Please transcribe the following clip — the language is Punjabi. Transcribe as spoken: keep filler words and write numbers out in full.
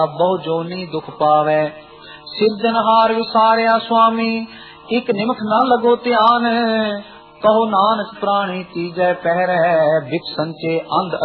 ਬਹੁ ਜੋਨੀ ਦੁਖ ਪਾਵੈ। ਸਿਰਜਨਹਾਰ ਵਿਸਾਰਿਆ ਸੁਆਮੀ, ਇਕ ਨਿਮਖ ਨਾ ਲਗੋ ਧਿਆਨ। ਕਹੋ ਨਾਨਕ ਪ੍ਰਾਣੀ ਤੀਜੈ ਪਹਿਰੈ, ਬਿਖ ਸੰਚੇ ਅੰਧ